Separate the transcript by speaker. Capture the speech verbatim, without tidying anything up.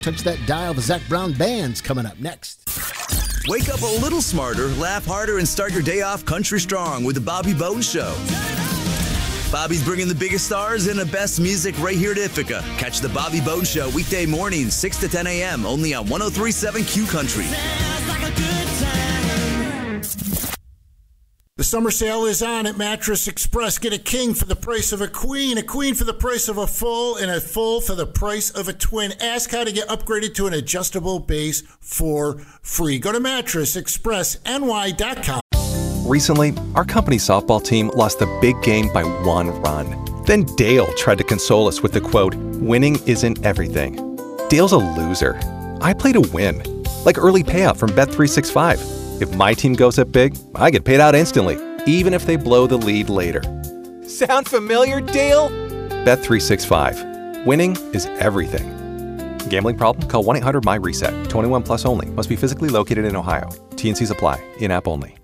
Speaker 1: Touch that dial. The Zac Brown Band's coming up next.
Speaker 2: Wake up a little smarter, laugh harder, and start your day off country strong with the Bobby Bones Show. Bobby's bringing the biggest stars and the best music right here at Ithaca. Catch the Bobby Bones Show weekday mornings, six to ten a.m. only on one oh three point seven Q Country.
Speaker 3: The summer sale is on at Mattress Express. Get a king for the price of a queen, a queen for the price of a full, and a full for the price of a twin. Ask how to get upgraded to an adjustable base for free. Go to mattress express N Y dot com.
Speaker 4: Recently, our company's softball team lost the big game by one run. Then Dale tried to console us with the quote, "Winning isn't everything." Dale's a loser. I play to win, like early payout from Bet three sixty-five. If my team goes up big, I get paid out instantly, even if they blow the lead later. Sound familiar, Dale? Bet three sixty-five. Winning is everything. Gambling problem? Call one eight hundred M Y RESET. twenty-one plus only. Must be physically located in Ohio. T and Cs apply. In-app only.